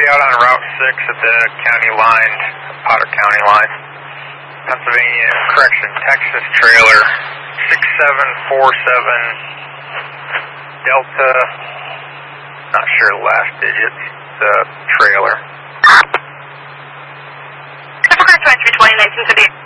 be out on Route 6 at the county line, Potter County line. Pennsylvania, Texas trailer 6747 Delta, not sure the last digits, the trailer. Triple Cross 2320, 1978.